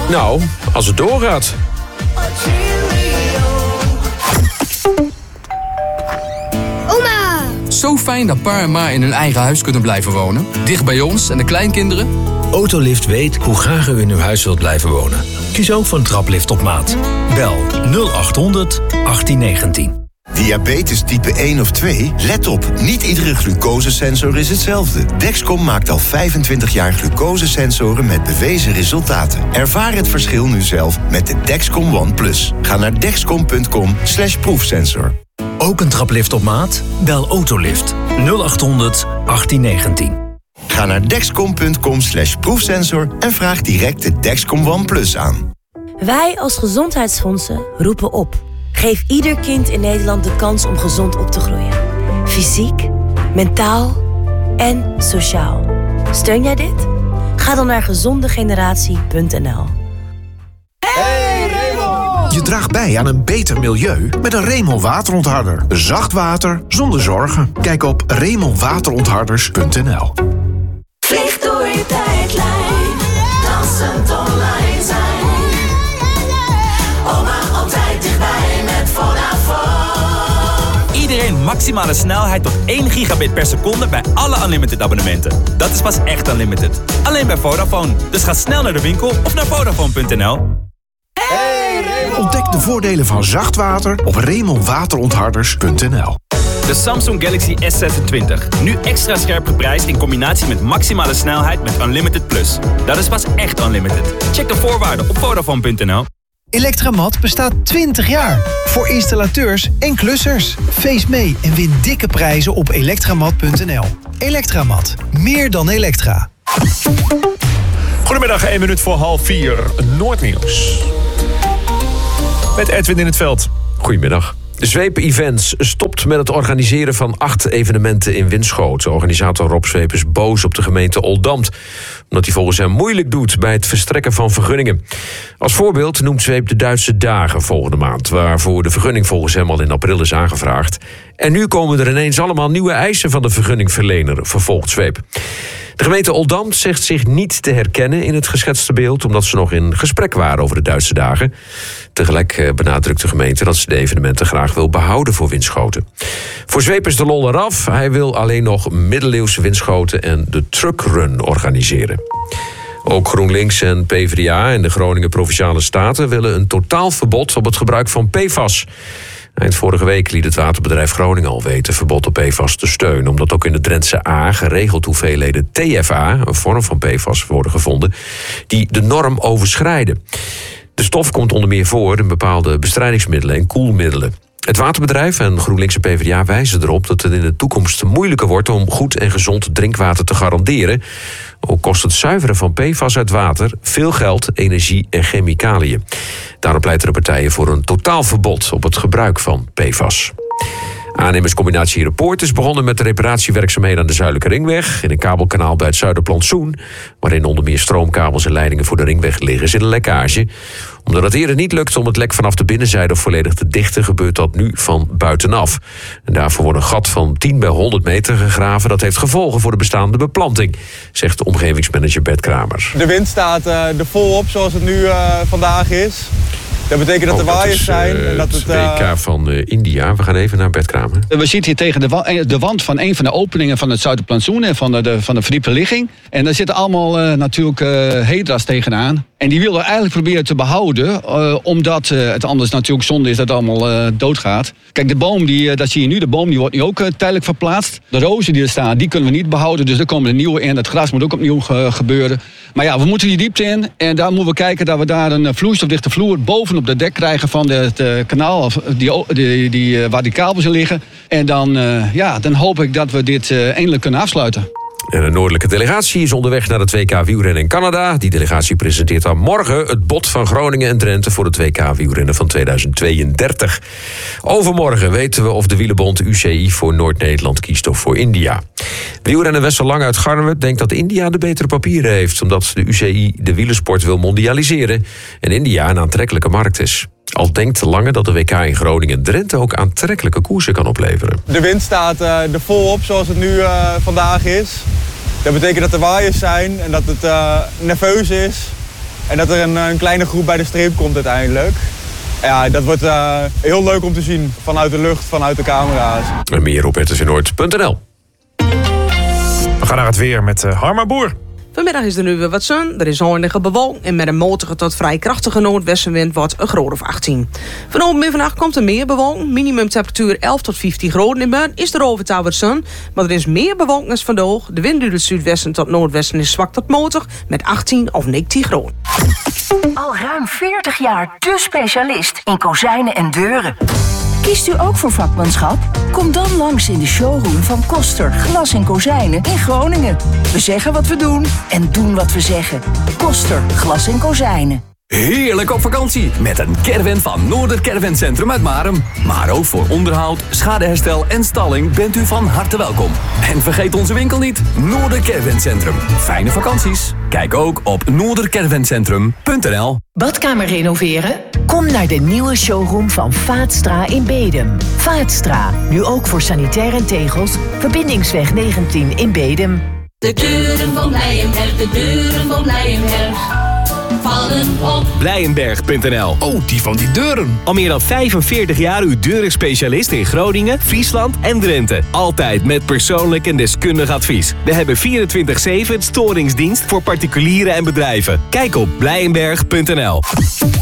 Nou, als het doorgaat. Oma! Zo fijn dat pa en ma in hun eigen huis kunnen blijven wonen. Dicht bij ons en de kleinkinderen. Autolift weet hoe graag u in uw huis wilt blijven wonen. Kies ook voor een traplift op maat. Bel 0800 1819. Diabetes type 1 of 2? Let op, niet iedere glucosesensor is hetzelfde. Dexcom maakt al 25 jaar glucosesensoren met bewezen resultaten. Ervaar het verschil nu zelf met de Dexcom One Plus. Ga naar dexcom.com/proefsensor. Ook een traplift op maat? Bel Autolift 0800 1819. Ga naar dexcom.com/proefsensor en vraag direct de Dexcom One Plus aan. Wij als gezondheidsfondsen roepen op. Geef ieder kind in Nederland de kans om gezond op te groeien. Fysiek, mentaal en sociaal. Steun jij dit? Ga dan naar gezondegeneratie.nl. Hey Remel! Je draagt bij aan een beter milieu met een Remel waterontharder. Zacht water zonder zorgen. Kijk op remelwaterontharders.nl. Vlieg door je tijdlijn, dansend online zijn. Oma altijd dichtbij met Vodafone. Iedereen maximale snelheid tot 1 gigabit per seconde bij alle Unlimited abonnementen. Dat is pas echt Unlimited. Alleen bij Vodafone. Dus ga snel naar de winkel of naar Vodafone.nl. Ontdek de voordelen van zacht water op remelwaterontharders.nl. De Samsung Galaxy S26. Nu extra scherp geprijsd in combinatie met maximale snelheid met Unlimited Plus. Dat is pas echt Unlimited. Check de voorwaarden op Vodafone.nl. Electramat bestaat 20 jaar. Voor installateurs en klussers. Feest mee en win dikke prijzen op elektramat.nl. Electramat. Meer dan elektra. Goedemiddag, 1 minuut voor 3:30. Noordnieuws. Met Edwin in het veld. Goedemiddag. Zweep Events stopt met het organiseren van 8 evenementen in Winschoten. Organisator Rob Zweep is boos op de gemeente Oldambt, omdat hij volgens hem moeilijk doet bij het verstrekken van vergunningen. Als voorbeeld noemt Zweep de Duitse Dagen volgende maand, waarvoor de vergunning volgens hem al in april is aangevraagd. En nu komen er ineens allemaal nieuwe eisen van de vergunningverlener, vervolgt Zweep. De gemeente Oldambt zegt zich niet te herkennen in het geschetste beeld, omdat ze nog in gesprek waren over de Duitse Dagen. Tegelijk benadrukt de gemeente dat ze de evenementen graag wil behouden voor Winschoten. Voor Zweep is de lol eraf. Hij wil alleen nog middeleeuwse Winschoten en de truckrun organiseren. Ook GroenLinks en PvdA en de Groningen Provinciale Staten willen een totaalverbod op het gebruik van PFAS. Eind vorige week liet het waterbedrijf Groningen al weten verbod op PFAS te steunen, omdat ook in de Drentse A geregeld hoeveelheden TFA, een vorm van PFAS, worden gevonden die de norm overschrijden. De stof komt onder meer voor in bepaalde bestrijdingsmiddelen en koelmiddelen. Het waterbedrijf en GroenLinks en PvdA wijzen erop dat het in de toekomst moeilijker wordt om goed en gezond drinkwater te garanderen. Ook kost het zuiveren van PFAS uit water veel geld, energie en chemicaliën. Daarom pleiten de partijen voor een totaalverbod op het gebruik van PFAS. Aannemerscombinatie Report is begonnen met de reparatiewerkzaamheden aan de Zuidelijke Ringweg. In een kabelkanaal bij het Zuiderplantsoen, waarin onder meer stroomkabels en leidingen voor de ringweg liggen, zit een lekkage. Omdat het eerder niet lukt om het lek vanaf de binnenzijde volledig te dichten, gebeurt dat nu van buitenaf. En daarvoor wordt een gat van 10 bij 100 meter gegraven. Dat heeft gevolgen voor de bestaande beplanting, zegt de omgevingsmanager Bert Kramer. De wind staat er volop zoals het nu vandaag is. Dat betekent dat er waaiers zijn. En dat het WK van India. We gaan even naar Bert Kramer. We zitten hier tegen de wand van een van de openingen van het Zuiderplantsoen en van de verdiepe ligging. En daar zitten allemaal natuurlijk hedras tegenaan. En die willen we eigenlijk proberen te behouden, omdat het anders natuurlijk zonde is dat het allemaal doodgaat. Kijk, de boom, dat zie je nu, de boom die wordt nu ook tijdelijk verplaatst. De rozen die er staan, die kunnen we niet behouden, dus er komen er nieuwe in. Het gras moet ook opnieuw gebeuren. Maar ja, we moeten die diepte in en daar moeten we kijken dat we daar een vloeistofdichte vloer bovenop de dek krijgen van het kanaal, waar die kabels in liggen. En dan hoop ik dat we dit eindelijk kunnen afsluiten. En een noordelijke delegatie is onderweg naar het WK wielrennen in Canada. Die delegatie presenteert dan morgen het bod van Groningen en Drenthe voor het WK wielrennen van 2032. Overmorgen weten we of de wielerbond UCI voor Noord-Nederland kiest of voor India. Wielrenner Wessel Lang uit Garnwerd denkt dat India de betere papieren heeft, omdat de UCI de wielersport wil mondialiseren en India een aantrekkelijke markt is. Al denkt Lange dat de WK in Groningen en Drenthe ook aantrekkelijke koersen kan opleveren. De wind staat er volop zoals het nu vandaag is. Dat betekent dat er waaiers zijn en dat het nerveus is. En dat er een kleine groep bij de streep komt uiteindelijk. Ja, dat wordt heel leuk om te zien vanuit de lucht, vanuit de camera's. En meer op rtvnoord.nl. We gaan naar het weer met Harma Boer. Vanmiddag is er nu weer wat zon, er is zonnig bewolking en met een matige tot vrij krachtige noordwestenwind wordt een graad of 18. Vanavond en vannacht komt er meer bewolking, minimumtemperatuur 11 tot 15 graden. In Bern is er overdag wat zon, maar er is meer bewolking als vandaag. De wind uit het zuidwesten tot noordwesten is zwak tot matig met 18 of 19 graden. Al ruim 40 jaar de specialist in kozijnen en deuren. Kiest u ook voor vakmanschap? Kom dan langs in de showroom van Koster Glas en Kozijnen in Groningen. We zeggen wat we doen en doen wat we zeggen. Koster Glas en Kozijnen. Heerlijk op vakantie met een caravan van Noorder Caravan Centrum uit Marum. Maar ook voor onderhoud, schadeherstel en stalling bent u van harte welkom. En vergeet onze winkel niet, Noorder Caravan Centrum. Fijne vakanties. Kijk ook op noordercaravancentrum.nl. Badkamer renoveren? Kom naar de nieuwe showroom van Vaatstra in Bedum. Vaatstra, nu ook voor sanitair en tegels. Verbindingsweg 19 in Bedum. De deuren van Blijenberg, de deuren van Blijenberg. Vallen op Blijenberg.nl. Oh, die van die deuren. Al meer dan 45 jaar uw deurenspecialist in Groningen, Friesland en Drenthe. Altijd met persoonlijk en deskundig advies. We hebben 24/7 storingsdienst voor particulieren en bedrijven. Kijk op Blijenberg.nl.